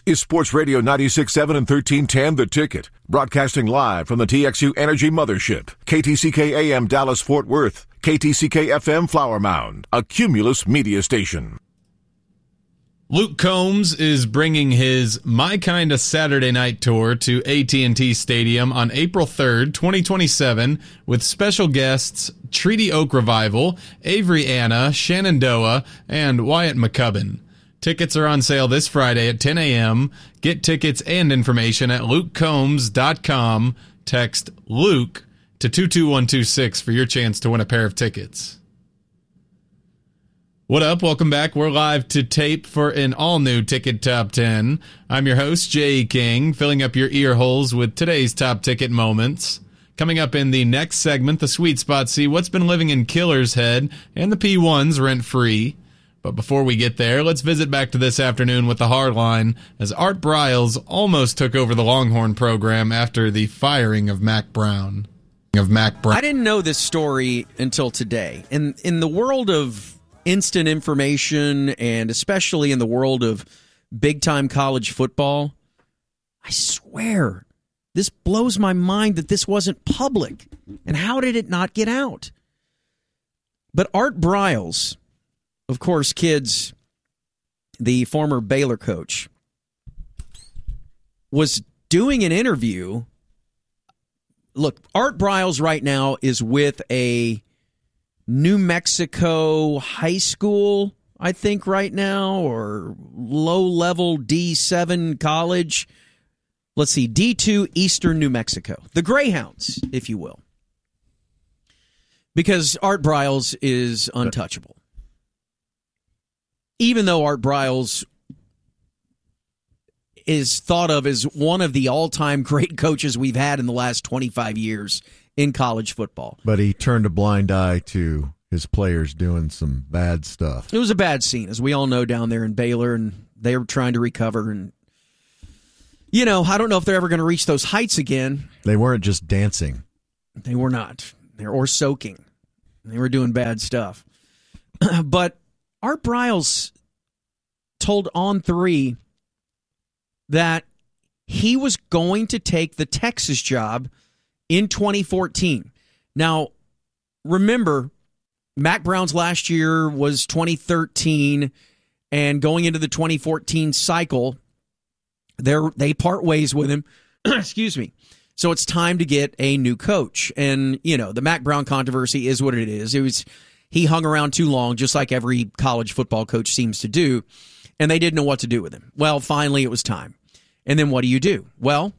This is Sports Radio 96.7 and 1310 The Ticket, broadcasting live from the TXU Energy Mothership, KTCK AM Dallas Fort Worth, KTCK FM Flower Mound, a Cumulus media station. Luke Combs is bringing his My Kinda Saturday Night Tour to AT&T Stadium on April 3rd, 2027, with special guests Treaty Oak Revival, Avery Anna, Shenandoah, and Wyatt McCubbin. Tickets are on sale this Friday at 10 a.m. Get tickets and information at lukecombs.com. Text Luke to 22126 for your chance to win a pair of tickets. What up? Welcome back. We're live to tape for an all-new Ticket Top 10. I'm your host, Jay King, filling up your ear holes with today's top ticket moments. Coming up in the next segment, the Sweet Spot, see what's been living in Killer's head and the P1s rent-free. But before we get there, let's visit back to this afternoon with the Hardline, as Art Briles almost took over the Longhorn program after the firing of Mack Brown. I didn't know this story until today. In the world of instant information, and especially in the world of big-time college football, I swear, this blows my mind that this wasn't public. And how did it not get out? But Art Briles, of course, kids, the former Baylor coach, was doing an interview. Look, Art Briles right now is with a New Mexico high school, I think, right now, or low-level D7 college. Let's see, D2 Eastern New Mexico. The Greyhounds, if you will. Because Art Briles is untouchable. Even though Art Briles is thought of as one of the all-time great coaches we've had in the last 25 years in college football. But he turned a blind eye to his players doing some bad stuff. It was a bad scene, as we all know, down there in Baylor, and they were trying to recover. And, you know, I don't know if they're ever going to reach those heights again. They weren't just dancing. They were not. Or soaking. They were doing bad stuff. But Art Briles told On3 that he was going to take the Texas job in 2014. Now, remember, Mack Brown's last year was 2013, and going into the 2014 cycle, they part ways with him. Excuse me. So it's time to get a new coach. And, you know, the Mack Brown controversy is what it is. He hung around too long, just like every college football coach seems to do, and they didn't know what to do with him. Well, finally, it was time. And then what do? Well,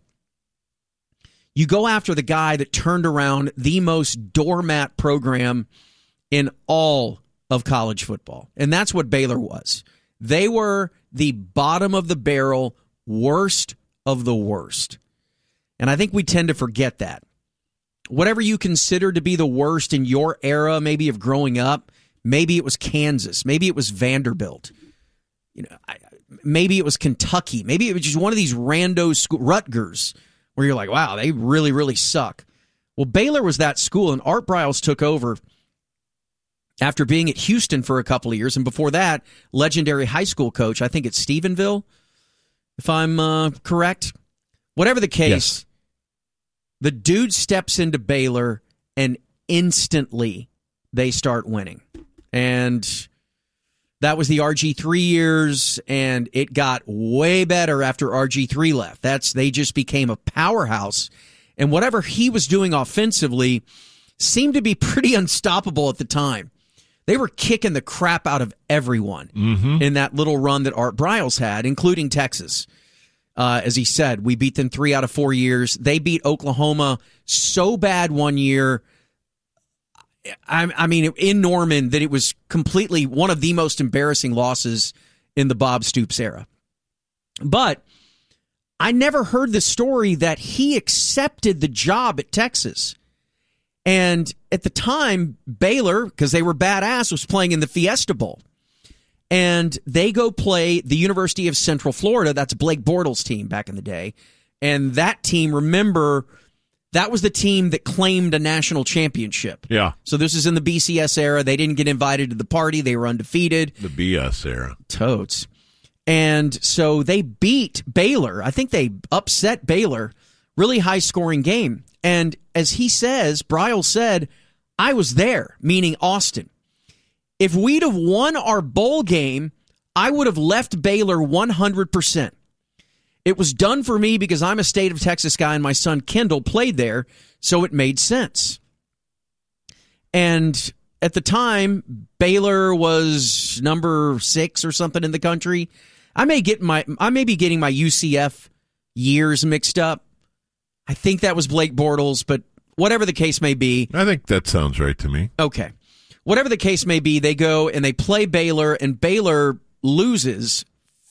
you go after the guy that turned around the most doormat program in all of college football, and that's what Baylor was. They were the bottom of the barrel, worst of the worst. And I think we tend to forget that. Whatever you consider to be the worst in your era, maybe of growing up, maybe it was Kansas, maybe it was Vanderbilt, maybe it was Kentucky, maybe it was just one of these rando school, Rutgers, where you're like, wow, they really, really suck. Well, Baylor was that school, and Art Briles took over after being at Houston for a couple of years, and before that, legendary high school coach, I think it's Stephenville, if I'm correct. Whatever the case, yes. The dude steps into Baylor, and instantly they start winning. And that was the RG3 years, and it got way better after RG3 left. They just became a powerhouse. And whatever he was doing offensively seemed to be pretty unstoppable at the time. They were kicking the crap out of everyone in that little run that Art Briles had, including Texas. As he said, we beat them 3 out of 4 years. They beat Oklahoma so bad one year, I mean, in Norman, that it was completely one of the most embarrassing losses in the Bob Stoops era. But I never heard the story that he accepted the job at Texas. And at the time, Baylor, because they were badass, was playing in the Fiesta Bowl. And they go play the University of Central Florida. That's Blake Bortles' team back in the day. And that team, remember, that was the team that claimed a national championship. Yeah. So this is in the BCS era. They didn't get invited to the party. They were undefeated. The BS era. Totes. And so they beat Baylor. I think they upset Baylor. Really high-scoring game. And as he says, Briles said, I was there, meaning Austin. If we'd have won our bowl game, I would have left Baylor 100%. It was done for me because I'm a State of Texas guy and my son Kendall played there, so it made sense. And at the time, Baylor was number 6 or something in the country. I may be getting my UCF years mixed up. I think that was Blake Bortles, but whatever the case may be. I think that sounds right to me. Okay. Whatever the case may be, they go and they play Baylor, and Baylor loses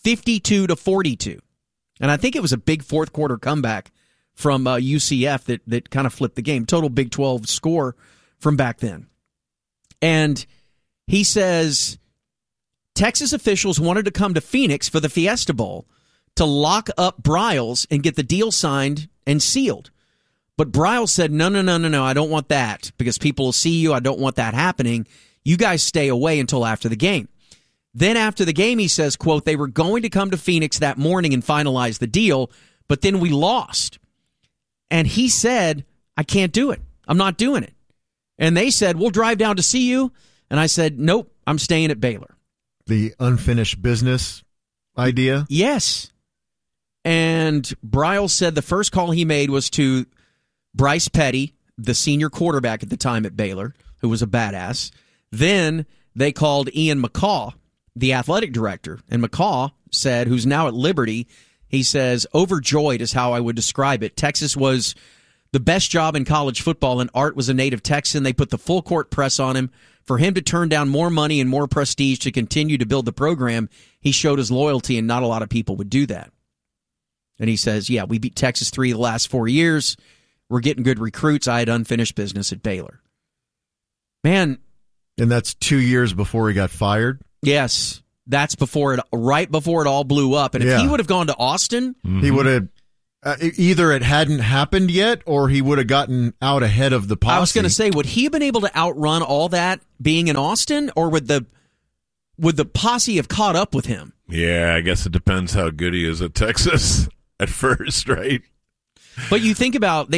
52-42. And I think it was a big fourth quarter comeback from UCF that kind of flipped the game. Total Big 12 score from back then. And he says Texas officials wanted to come to Phoenix for the Fiesta Bowl to lock up Briles and get the deal signed and sealed. But Briles said, no, I don't want that because people will see you. I don't want that happening. You guys stay away until after the game. Then after the game, he says, quote, they were going to come to Phoenix that morning and finalize the deal, but then we lost. And he said, I can't do it. I'm not doing it. And they said, we'll drive down to see you. And I said, nope, I'm staying at Baylor. The unfinished business idea? Yes. And Briles said the first call he made was to Bryce Petty, the senior quarterback at the time at Baylor, who was a badass. Then they called Ian McCaw, the athletic director. And McCaw said, who's now at Liberty, he says, overjoyed is how I would describe it. Texas was the best job in college football, and Art was a native Texan. They put the full court press on him. For him to turn down more money and more prestige to continue to build the program, he showed his loyalty, and not a lot of people would do that. And he says, yeah, we beat Texas 3 the last 4 years. We're getting good recruits. I had unfinished business at Baylor. Man. And that's 2 years before he got fired? Yes. That's right before it all blew up. And if he would have gone to Austin, he would have either it hadn't happened yet or he would have gotten out ahead of the posse. I was going to say, would he have been able to outrun all that being in Austin, or would the posse have caught up with him? Yeah, I guess it depends how good he is at Texas at first, right? But you think about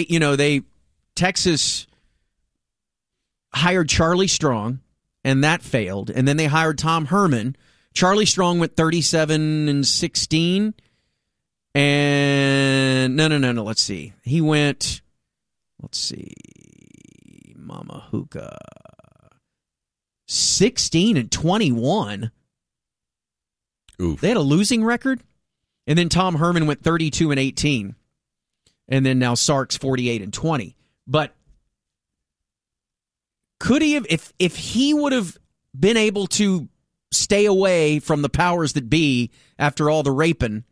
Texas hired Charlie Strong, and that failed. And then they hired Tom Herman. Charlie Strong went 37-16. And no. Let's see. He went. Mama Hookah. 16-21. Oof. They had a losing record. And then Tom Herman went 32-18. And then now Sark's 48-20. But could he have, if he would have been able to stay away from the powers that be after all the raping,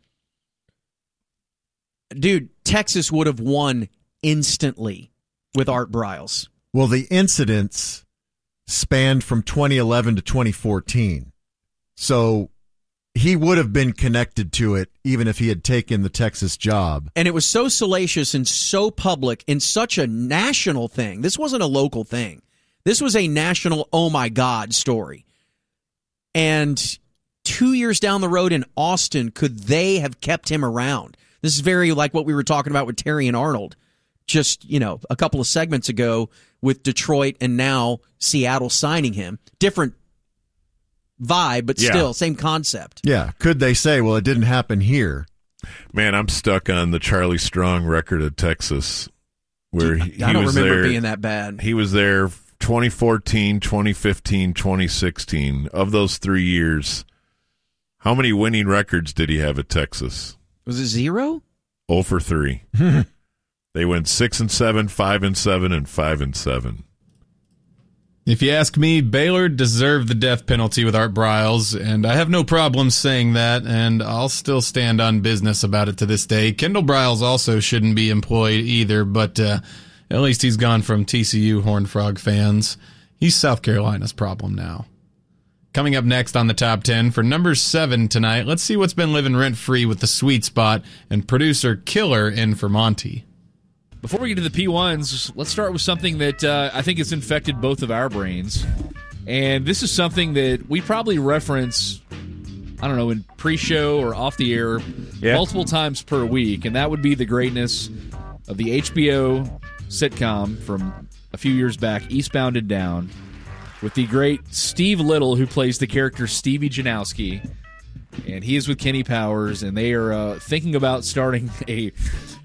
dude, Texas would have won instantly with Art Briles. Well, the incidents spanned from 2011 to 2014. So he would have been connected to it even if he had taken the Texas job. And it was so salacious and so public and such a national thing. This wasn't a local thing. This was a national, oh my God, story. And 2 years down the road in Austin, could they have kept him around? This is very like what we were talking about with Terry and Arnold just, a couple of segments ago with Detroit and now Seattle signing him. Different vibe, but still same concept. Yeah. Could they say, well, it didn't happen here? Man, I'm stuck on the Charlie Strong record at Texas where he I don't was remember there. being that bad. He was there 2014, 2015, 2016. Of those 3 years, how many winning records did he have at Texas? Was it 0? 0 for 3. They went 6-7, 5-7, and 5-7. If you ask me, Baylor deserved the death penalty with Art Briles, and I have no problem saying that, and I'll still stand on business about it to this day. Kendall Briles also shouldn't be employed either, but at least he's gone from TCU Horned Frog fans. He's South Carolina's problem now. Coming up next on the Top 10, for number 7 tonight, let's see what's been living rent-free with the Sweet Spot and producer Killer in for Monty. Before we get to the P1s, let's start with something that I think has infected both of our brains. And this is something that we probably reference I don't know, in pre-show or off the air multiple times per week, and that would be the greatness of the HBO sitcom from a few years back, Eastbound and Down, with the great Steve Little, who plays the character Stevie Janowski, and he is with Kenny Powers, and they are thinking about starting a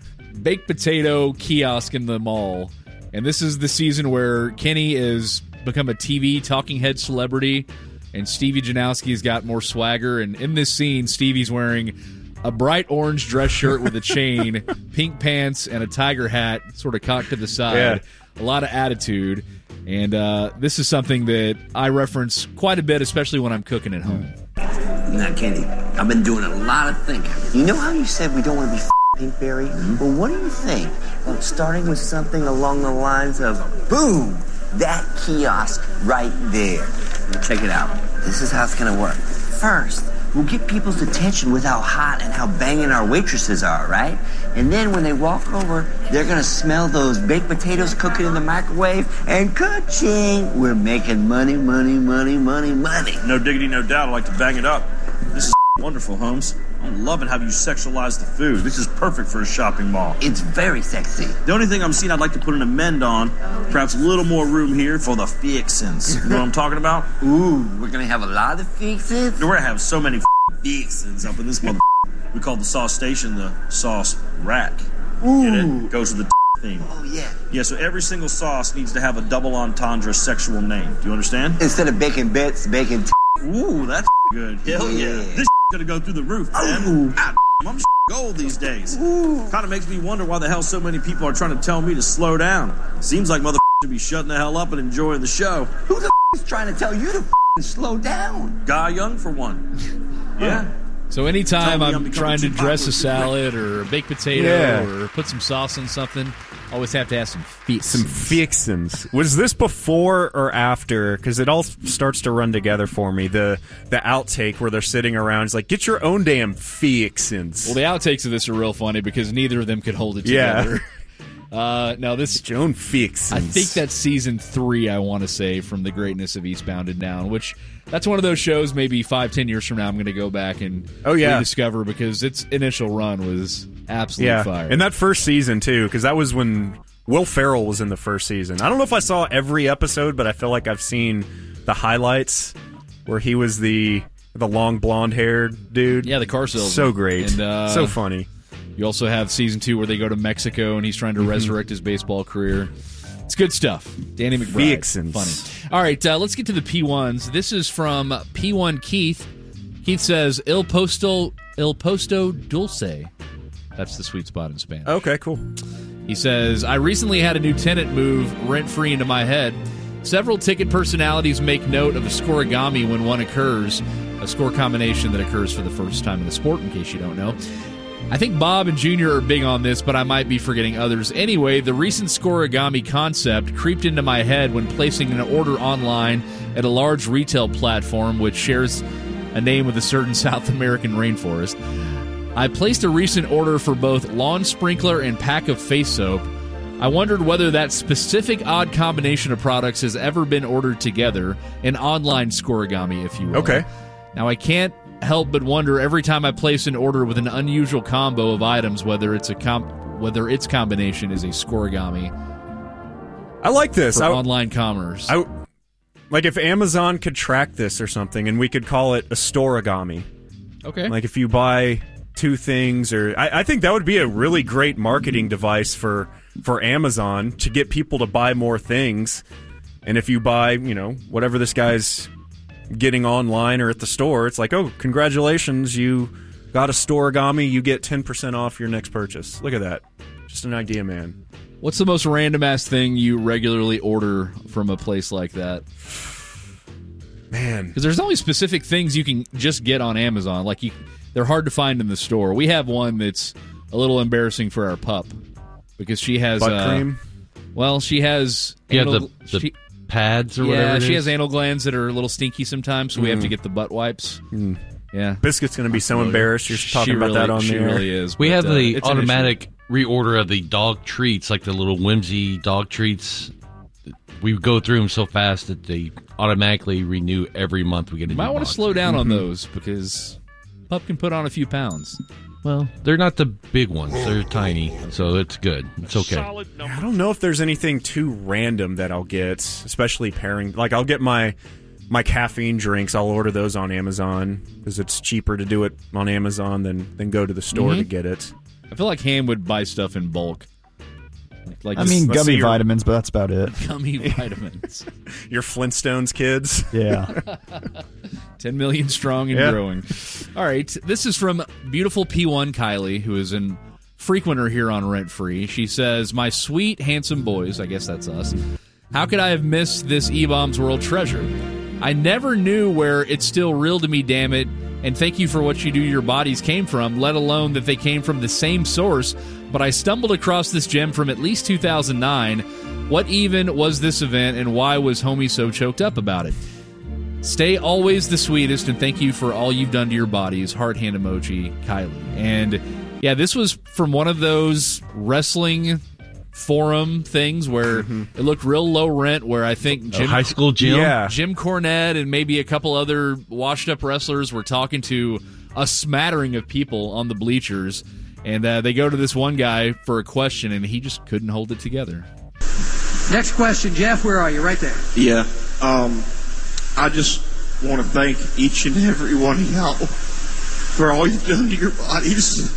baked potato kiosk in the mall. And this is the season where Kenny has become a TV talking head celebrity, and Stevie Janowski's got more swagger. And in this scene, Stevie's wearing a bright orange dress shirt with a chain, pink pants, and a tiger hat sort of cocked to the side. A lot of attitude. And this is something that I reference quite a bit, especially when I'm cooking at home. Now, Kenny, I've been doing a lot of thinking. You know how you said we don't want to be Pinkberry? Well, what do you think about starting with something along the lines of, boom, that kiosk right there? Now, check it out. This is how it's going to work. First, we'll get people's attention with how hot and how banging our waitresses are, right? And then when they walk over, they're going to smell those baked potatoes cooking in the microwave, and ka-ching, we're making money, money, money, money, money. No diggity, no doubt. I like to bang it up. This is wonderful, Holmes. I'm loving how you sexualize the food. This is perfect for a shopping mall. It's very sexy. The only thing I'm seeing I'd like to put an amend on, perhaps a little more room here for the fixins. You know what I'm talking about? Ooh, we're going to have a lot of fixins? We're going to have so many fixins up in this mother. We call the sauce station the sauce rack. Ooh. Get it? Goes with the theme. Oh, yeah. Yeah, so every single sauce needs to have a double entendre sexual name. Do you understand? Instead of bacon bits, bacon Ooh, that's good. Hell yeah. This gonna go through the roof, man. Ooh. I'm gold these days. Kind of makes me wonder why the hell so many people are trying to tell me to slow down. Seems like mother should be shutting the hell up and enjoying the show. Who the is trying to tell you to slow down? Guy Young, for one. Yeah. So anytime Tell me I'm I'm becoming trying to too dress a popular. salad or a baked potato or put some sauce on something, I always have to ask some fixins. Some fixins. Was this before or after? Because it all starts to run together for me. The outtake where they're sitting around, it's like, get your own damn fixins. Well, the outtakes of this are real funny because neither of them could hold it together. Now this Get your own fixins. I think that's season 3, I want to say, from the greatness of Eastbound and Down, which that's one of those shows maybe 5-10 years from now I'm going to go back and rediscover because its initial run was absolutely fire. And that first season, too, because that was when Will Ferrell was in the first season. I don't know if I saw every episode, but I feel like I've seen the highlights where he was the long blonde-haired dude. Yeah, the car salesman. So great. And, so funny. You also have season 2 where they go to Mexico and he's trying to resurrect his baseball career. It's good stuff. Danny McBride. Fixins. Funny. All right, let's get to the P1s. This is from P1 Keith. Keith says, Il Posto Dulce. That's the sweet spot in Spanish. Okay, cool. He says, I recently had a new tenant move rent-free into my head. Several ticket personalities make note of a scoregami when one occurs, a score combination that occurs for the first time in the sport, in case you don't know. I think Bob and Junior are big on this, but I might be forgetting others. Anyway, the recent scoregami concept creeped into my head when placing an order online at a large retail platform which shares a name with a certain South American rainforest. I placed a recent order for both lawn sprinkler and pack of face soap. I wondered whether that specific odd combination of products has ever been ordered together, an online scoregami, if you will. Okay. Now, I can't help but wonder every time I place an order with an unusual combo of items whether its combination is a scoregami. I like this. For online commerce. Like if Amazon could track this or something and we could call it a storagami. Okay. Like if you buy two things, or I think that would be a really great marketing device for Amazon to get people to buy more things. And if you buy, whatever this guy's getting online or at the store, it's like, oh, congratulations, you got a storagami, you get 10% off your next purchase. Look at that. Just an idea, man. What's the most random-ass thing you regularly order from a place like that? Man. Because there's only specific things you can just get on Amazon. Like, they're hard to find in the store. We have one that's a little embarrassing for our pup because she has... butt cream? Well, she has... the pads or whatever it she is? has anal glands that are a little stinky sometimes, so we have to get the butt wipes. Yeah. Biscuit's going to be so embarrassed you're talking about that on she the air. really is. We but, have the it's an automatic reorder of the dog treats, like the little whimsy dog treats. We go through them so fast that they automatically renew every month. We get a You new might want box. to slow down on those because pup can put on a few pounds. Well, they're not the big ones. They're tiny, so it's good. It's okay. I don't know if there's anything too random that I'll get, especially pairing. Like, I'll get my caffeine drinks. I'll order those on Amazon because it's cheaper to do it on Amazon than go to the store to get it. I feel like Ham would buy stuff in bulk. Like gummy vitamins, but that's about it. Gummy vitamins. Your Flintstones kids. Yeah. 10 million strong and growing. All right. This is from beautiful P1 Kylie, who is a frequenter here on Rent Free. She says, "My sweet, handsome boys," I guess that's us, "how could I have missed this E-Bombs World Treasure? I never knew where It's Still Real to Me, damn it, and Thank You for What You Do Your Bodies came from, let alone that they came from the same source, but I stumbled across this gem from at least 2009. What even was this event, and why was homie so choked up about it? Stay always the sweetest, and thank you for all you've done to your bodies. Heart hand emoji, Kylie." And yeah, this was from one of those wrestling forum things where it looked real low rent, where I think high school gym, Jim Cornette and maybe a couple other washed up wrestlers were talking to a smattering of people on the bleachers, and they go to this one guy for a question, and he just couldn't hold it together. Next question, Jeff. Where are you? Right there. Yeah. I just want to thank each and every one of y'all for all you've done to your bodies.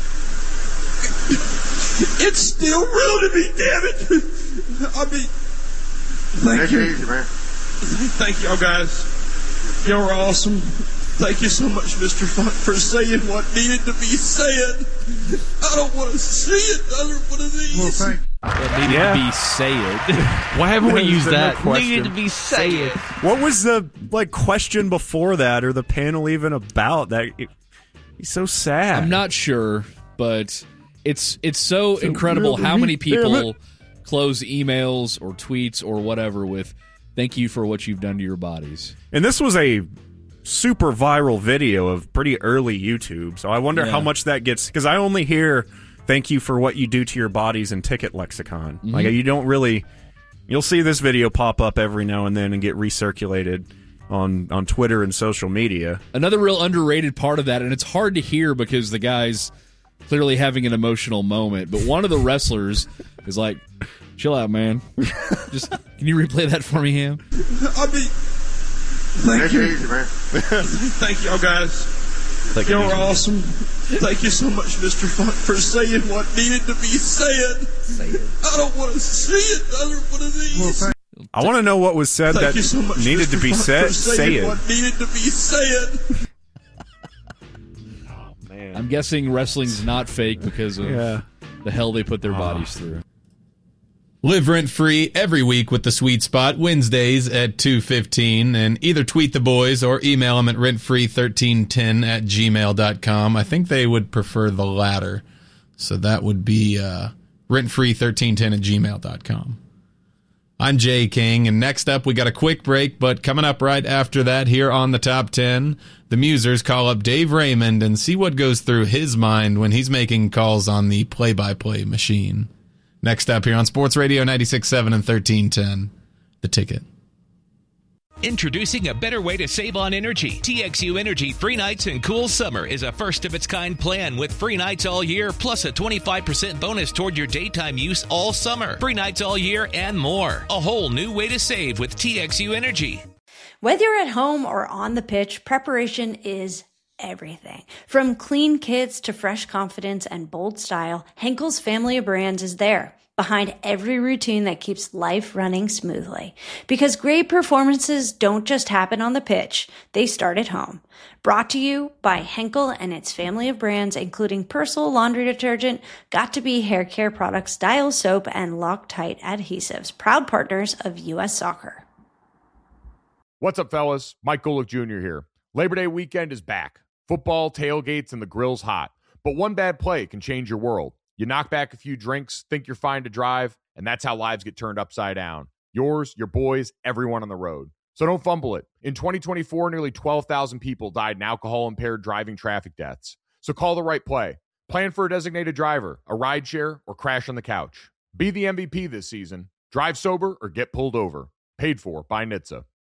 It's still real to me, damn it. I mean, thank you. Easy, man. Thank y'all guys. Y'all are awesome. Thank you so much, Mr. Funk, for saying what needed to be said. I don't want to say it other one of these. Well, thank What needed to be said. Why haven't we used that? Needed to be said. What was the question before that, or the panel even about that? He's so sad. I'm not sure, but it's so incredible how many people close emails or tweets or whatever with "Thank you for what you've done to your bodies." And this was a super viral video of pretty early YouTube, so I wonder how much that gets, because I only hear "Thank you for what you do to your bodies" in Ticket Lexicon. Like, you don't really, you'll see this video pop up every now and then and get recirculated on Twitter and social media. Another real underrated part of that, and it's hard to hear because the guy's clearly having an emotional moment, but one of the wrestlers is like, "Chill out, man." Just, can you replay that for me, Ham? I mean, thank you. Easy, man. Thank y'all guys. Y'all are awesome. Thank you so much, Mr. Funk, for saying what needed to be said. I don't want to say it other one of these. I want to know what was said Thank that you so much, needed Mr. to be Funk, said. for Say saying it. what needed to be said. I'm guessing wrestling's not fake because of the hell they put their bodies through. Live rent-free every week with the Sweet Spot, Wednesdays at 2:15, and either tweet the boys or email them at rentfree1310@gmail.com. I think they would prefer the latter, so that would be rentfree1310@gmail.com. I'm Jay King, and next up we got a quick break, but coming up right after that here on the Top 10, the Musers call up Dave Raymond and see what goes through his mind when he's making calls on the play-by-play machine. Next up here on Sports Radio 96.7 and 1310, The Ticket. Introducing a better way to save on energy. TXU Energy Free Nights and Cool Summer is a first-of-its-kind plan with free nights all year, plus a 25% bonus toward your daytime use all summer. Free nights all year and more. A whole new way to save with TXU Energy. Whether you're at home or on the pitch, preparation is everything. From clean kits to fresh confidence and bold style, Henkel's family of brands is there, behind every routine that keeps life running smoothly. Because great performances don't just happen on the pitch, they start at home. Brought to you by Henkel and its family of brands, including Persil laundry detergent, Got2b hair care products, Dial soap, and Loctite adhesives, proud partners of U.S. Soccer. What's up, fellas? Mike Golick Jr. here. Labor Day weekend is back. Football, tailgates, and the grill's hot. But one bad play can change your world. You knock back a few drinks, think you're fine to drive, and that's how lives get turned upside down. Yours, your boys, everyone on the road. So don't fumble it. In 2024, nearly 12,000 people died in alcohol-impaired driving traffic deaths. So call the right play. Plan for a designated driver, a rideshare, or crash on the couch. Be the MVP this season. Drive sober or get pulled over. Paid for by NHTSA.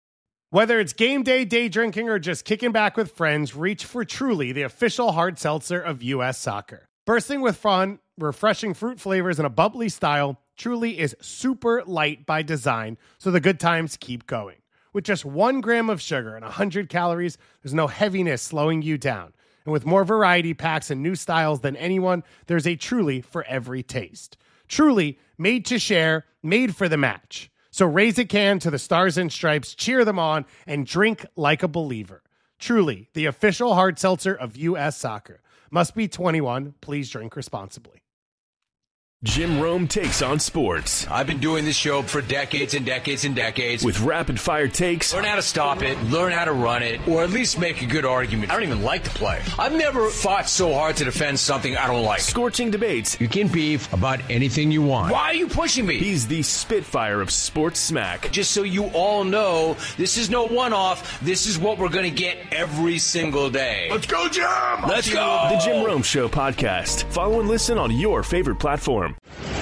Whether it's game day, day drinking, or just kicking back with friends, reach for Truly, the official hard seltzer of U.S. Soccer. Bursting with fun, refreshing fruit flavors, and a bubbly style, Truly is super light by design, so the good times keep going. With just 1 gram of sugar and 100 calories, there's no heaviness slowing you down. And with more variety packs and new styles than anyone, there's a Truly for every taste. Truly, made to share, made for the match. So raise a can to the Stars and Stripes, cheer them on, and drink like a believer. Truly, the official hard seltzer of U.S. Soccer. Must be 21. Please drink responsibly. Jim Rome takes on sports. I've been doing this show for decades and decades and decades. With rapid-fire takes. Learn how to stop it, learn how to run it, or at least make a good argument. I don't even like the play. I've never fought so hard to defend something I don't like. Scorching debates. You can beef about anything you want. Why are you pushing me? He's the Spitfire of sports smack. Just so you all know, this is no one-off. This is what we're going to get every single day. Let's go, Jim! Let's go! The Jim Rome Show podcast. Follow and listen on your favorite platform.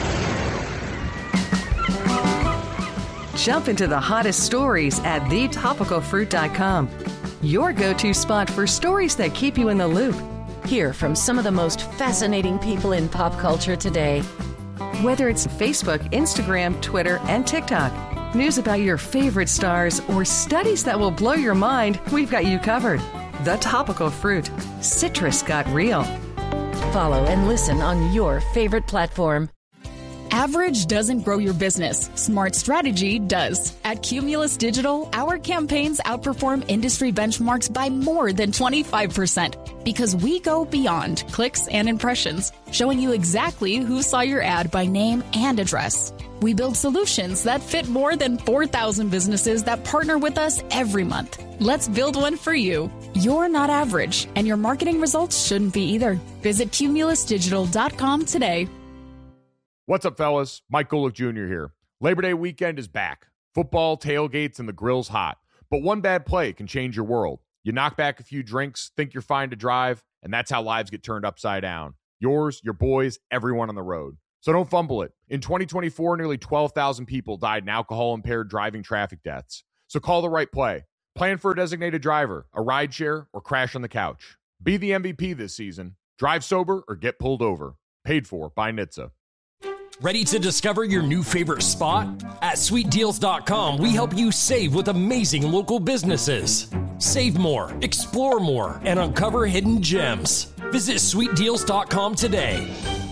Jump into the hottest stories at thetopicalfruit.com. Your go-to spot for stories that keep you in the loop. Hear from some of the most fascinating people in pop culture today. Whether it's Facebook, Instagram, Twitter, and TikTok, news about your favorite stars, or studies that will blow your mind, we've got you covered. The Topical Fruit. Citrus got real. Follow and listen on your favorite platform. Average doesn't grow your business. Smart strategy does. At Cumulus Digital, our campaigns outperform industry benchmarks by more than 25% because we go beyond clicks and impressions, showing you exactly who saw your ad by name and address. We build solutions that fit more than 4,000 businesses that partner with us every month. Let's build one for you. You're not average, and your marketing results shouldn't be either. Visit cumulusdigital.com today. What's up, fellas? Mike Golick Jr. here. Labor Day weekend is back. Football, tailgates, and the grill's hot. But one bad play can change your world. You knock back a few drinks, think you're fine to drive, and that's how lives get turned upside down. Yours, your boys, everyone on the road. So don't fumble it. In 2024, nearly 12,000 people died in alcohol-impaired driving traffic deaths. So call the right play. Plan for a designated driver, a rideshare, or crash on the couch. Be the MVP this season. Drive sober or get pulled over. Paid for by NHTSA. Ready to discover your new favorite spot? At SweetDeals.com, we help you save with amazing local businesses. Save more, explore more, and uncover hidden gems. Visit SweetDeals.com today.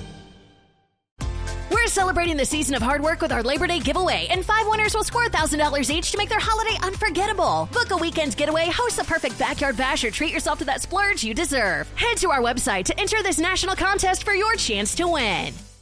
We're celebrating the season of hard work with our Labor Day giveaway, and 5 winners will score $1,000 each to make their holiday unforgettable. Book a weekend getaway, host the perfect backyard bash, or treat yourself to that splurge you deserve. Head to our website to enter this national contest for your chance to win.